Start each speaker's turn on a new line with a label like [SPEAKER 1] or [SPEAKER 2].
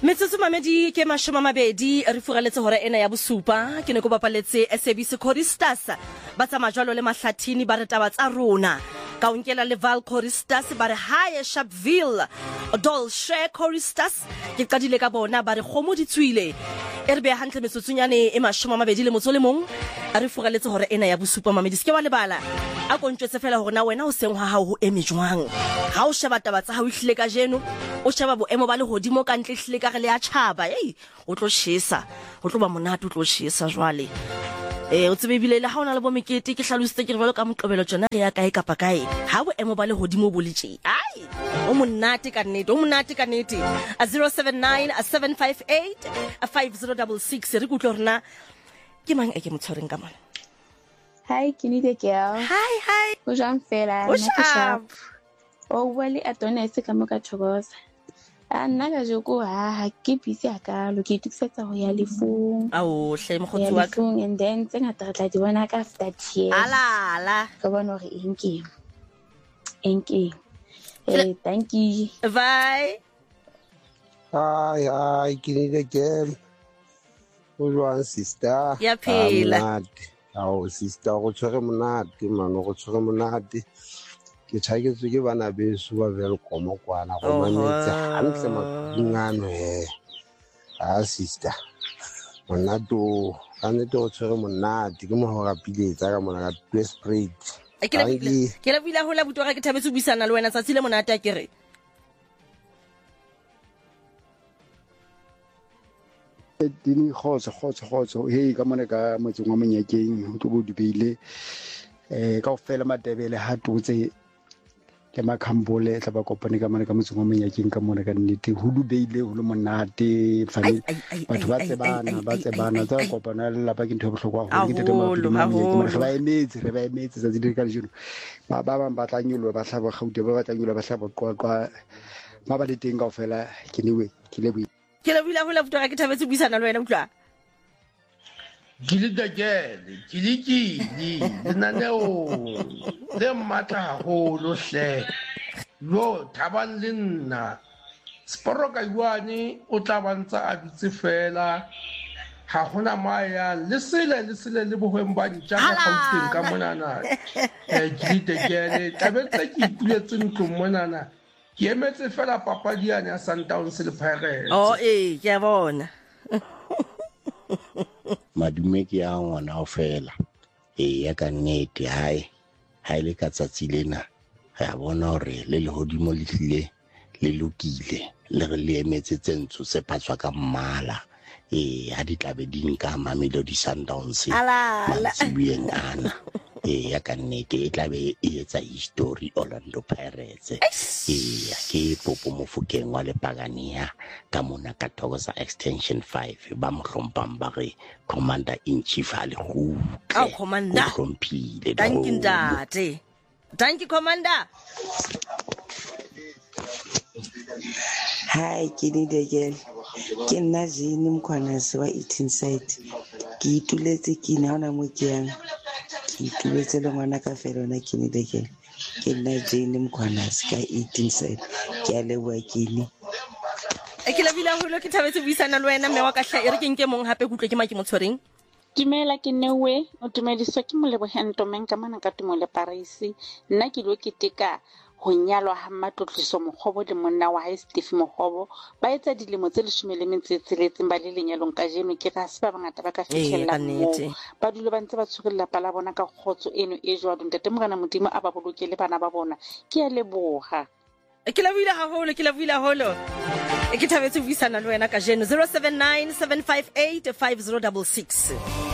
[SPEAKER 1] Metsotso mamedi ke mashome a mabedi re furaletse hore ena ya bosupa ke ne go bapaletse SABC Choristas ba tsa majwalo le mahlathini ba re taba tsa rona ka unkela le Val Choristas ba re hae Sharpeville Dolce Choristas ke qadile ka bona ba re khomo di tswile e re be hantle metsotsonyane e mashome a mabedi le motso le mong a re furaletse hore ena ya bosupa mamedi se ke wa lebala a kontjetse fela hore na wena o seng ha hao ho eme jwang ha o sheba taba tsa hao ihlile ka jeno o sheba boemo ba le hodimo ka ntle hlile ka re le a tshaba o tlo shesa o tlo ba monate o tlo shesa jwale o tsebe bile le ha ona le bo mekete ke hlalositse ke re ka moqobelo tsona re ya kae kapa kae ha boemo ba le hodimo bo le tje o monate ka nnete a 079 a 758 a 5066 re kutlo rena ke mang e ke motshwareng ka mona.
[SPEAKER 2] Hi, ke need a girl.
[SPEAKER 1] Hi.
[SPEAKER 2] O jang fela?
[SPEAKER 1] O sharp.
[SPEAKER 2] O wale atona se ka mo ka thokoza. Nna ka joko ha ke busy akalo ke itsetsa ho ya lefung.
[SPEAKER 1] Ao hle mogotsi wa ka.
[SPEAKER 2] And then tse ngata re tla di bona ka after years.
[SPEAKER 1] Ala.
[SPEAKER 2] Ka bona hore enke. Thank you.
[SPEAKER 1] Bye.
[SPEAKER 3] Hi, ke need a girl. O jwang sister?
[SPEAKER 1] Ya phela.
[SPEAKER 3] Ao sister go tshwere monate man go tshwere monate ke tshaketswe ke bana beso ba welcome kwana go mametse hantle makungano sister monato kanete o tshwere monate ke mo go rapiletsa ka mona ka desperate
[SPEAKER 1] ke la bila hola butwa ke thabetse o buisana le wena tsatsile monate a kere
[SPEAKER 4] dini khotso he ka mona ka motseng wa Monyakeng ho tlo go dibeile ka o fela Matebele ha totse ke makhambole tla ba kopane ka mona ka motseng wa Monyakeng ka mona ka nnete ho dubeile ho le monate fane batho ba tsebana tsa kopana le lapa ke ntho e bohlokwa ho ke tete Monyakeng re ba emetse tsa di ka jeno ba bang ba tla nyolo ba hlaba gaute ba tla nyolo ba hlaba qoqa ba ba le teng ka o fela ke lewe
[SPEAKER 1] ke la bila hola butwa ke thabetse o buisana le wena utlwa
[SPEAKER 5] ke le dagele ke le naneo le matla haholo hle lo thabang le nna sporoka yuane o tla bantsa a bitse fela ha hona maya le sele le bohweng ba ntja ka Gauteng ka monana ke le dagele tabetse ke ipuletse ntlo monana ke emetse fela papadiane ya Sundowns le Pirates
[SPEAKER 1] ke a bona
[SPEAKER 6] madume ke ya ngwana o fela ya ka nnete ha ile ka tsatsi lena ga bona hore le hodimo le hlile le lokile le re le emetse tsentso se patswa ka mmala ha di tlabe di nka Mamelodi Sundowns matsibueng ana ya ka nnete e tlabe e etsa history Orlando Pirates ke Popo Mofokeng wa Lepagania ka mona ka Thokoza extension 5 ba mohlompang ba re commander in chief a le go
[SPEAKER 1] commander
[SPEAKER 6] hlompile
[SPEAKER 1] thank you commander.
[SPEAKER 7] Hi, ke need a girl. Ke nna Jane Mkhwanase wa 18 site ke ituletse ke ne ona mo ke yang ke ituletse le ngwana ka fela ona ke need a girl ke nna Jane Mkhwanase ka 18 site ke a leboa ke ne
[SPEAKER 1] ke la bila holo ke thabetse buisana le wena mme wa ka hla e re ke nke mong hape kutlwe ke ma ke motshwareng
[SPEAKER 8] Dumela ke newe o dumediswa ke Moleboheng Ntomeng ka mana ka Tumole Paris nna ke lo keteka ho nyalwa ha Matlotliso Mokgobo le monna wa hae Steve Mokgobo ba etsa dilemo tse 16 ba le lenyalong ka jeno ke ga se ba bangata ba ka fihlella ba dilo ba ntse ba tshwarella pala bona ka khotso eno e jwa ntate Morena Modimo a ba bolokele bana ba bona ke a leboga
[SPEAKER 1] ke la buila holo ke thabetse buisana le wena ka jeno 079 758 5066